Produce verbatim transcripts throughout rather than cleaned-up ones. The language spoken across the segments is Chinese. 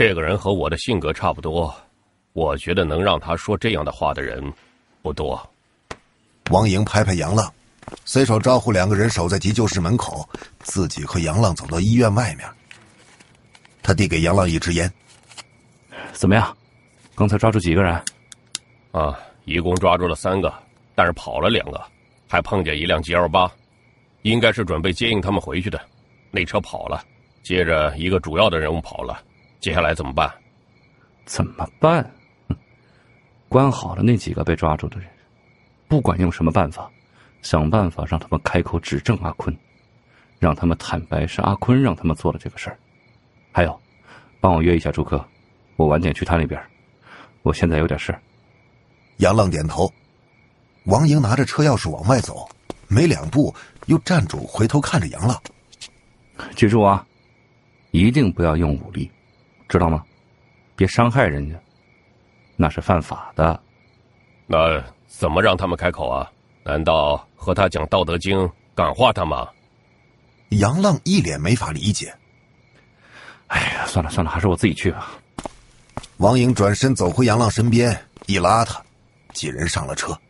这个人和我的性格差不多，我觉得能让他说这样的话的人不多。 王莹拍拍杨浪，随手招呼两个人守在急救室门口，自己和杨浪走到医院外面。他递给杨浪一支烟。 怎么样？刚才抓住几个人？ 啊，一共抓住了三个，但是跑了两个，还碰见一辆 G L 八，应该是准备接应他们回去的。那车跑了，接着一个主要的人物跑了，接下来怎么办？ 怎么办？哼，关好了那几个被抓住的人，不管用什么办法，想办法让他们开口指证阿坤，让他们坦白是阿坤让他们做了这个事儿。还有，帮我约一下朱科，我晚点去他那边，我现在有点事。 杨浪点头。王莹拿着车钥匙往外走，没两步又站住，回头看着杨浪。 记住啊，一定不要用武力，知道吗？别伤害人家，那是犯法的。 那怎么让他们开口啊？难道和他讲《道德经》感化他吗？ 杨浪一脸没法理解。 哎呀，算了算了，还是我自己去吧。 王莹转身走回杨浪身边，一拉他，几人上了车。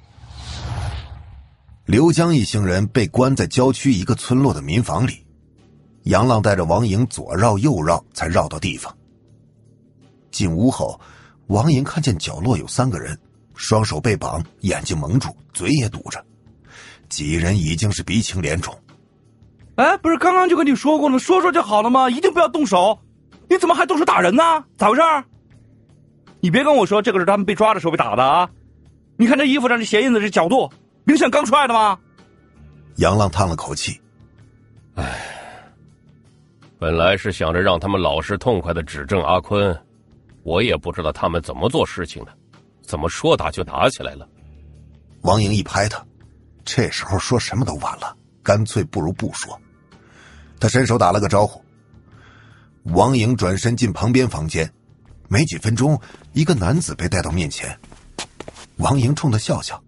刘江一行人被关在郊区一个村落的民房里，杨浪带着王莹左绕右绕，才绕到地方。进屋后，王莹看见角落有三个人，双手被绑，眼睛蒙住，嘴也堵着，几人已经是鼻青脸肿。 哎，不是刚刚就跟你说过了，说说就好了吗？一定不要动手，你怎么还动手打人呢？咋回事？你别跟我说这个是他们被抓的时候被打的啊！你看这衣服上这鞋印子这角度，明显刚出来的吗？ 杨浪叹了口气， 唉，本来是想着让他们老实痛快的指证阿坤，我也不知道他们怎么做事情的，怎么说打就打起来了。 王莹一拍他，这时候说什么都晚了，干脆不如不说。他伸手打了个招呼。王莹转身进旁边房间，没几分钟，一个男子被带到面前。王莹冲他笑笑：“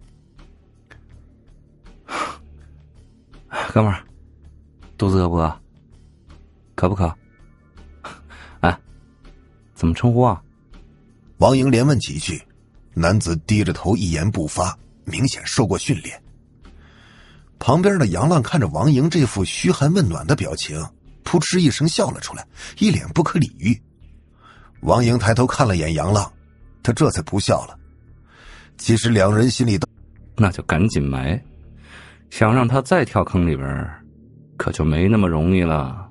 哥们儿，肚子饿不饿？渴不渴？哎，怎么称呼啊？” 王莹连问几句，男子低着头一言不发，明显受过训练。旁边的杨浪看着王莹这副嘘寒问暖的表情，扑哧一声笑了出来，一脸不可理喻。王莹抬头看了眼杨浪，他这才不笑了。其实两人心里都…… 那就赶紧埋，想让他再跳坑里边，可就没那么容易了。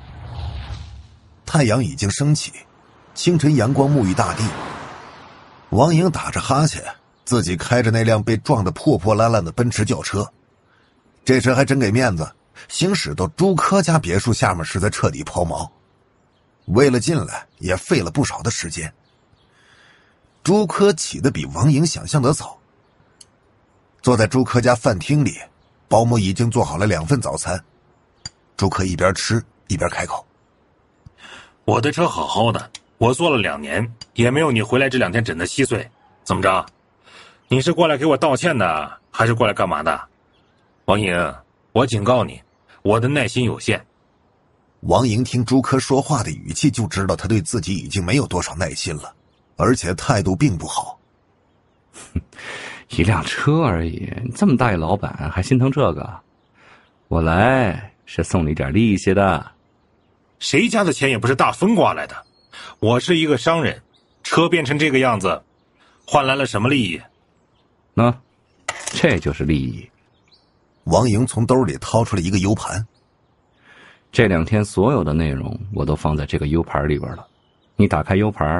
太阳已经升起，清晨阳光沐浴大地。王莹打着哈欠，自己开着那辆被撞得破破烂烂的奔驰轿车。这车还真给面子，行驶到朱科家别墅下面时才彻底抛锚。为了进来也费了不少的时间。朱科起得比王莹想象的早。坐在朱科家饭厅里，保姆已经做好了两份早餐。朱科一边吃一边开口：“ 我的车好好的，我坐了两年，也没有你回来这两天整得稀碎。怎么着？你是过来给我道歉的，还是过来干嘛的？王莹，我警告你，我的耐心有限。” 王莹听朱科说话的语气就知道他对自己已经没有多少耐心了，而且态度并不好。 一辆车而已，这么大一老板还心疼这个？我来是送你点利息的。 谁家的钱也不是大风刮来的，我是一个商人，车变成这个样子，换来了什么利益？ 那，这就是利益。 王莹从兜里掏出了一个 U 盘。 这两天所有的内容我都放在这个 U 盘里边了，你打开 U 盘，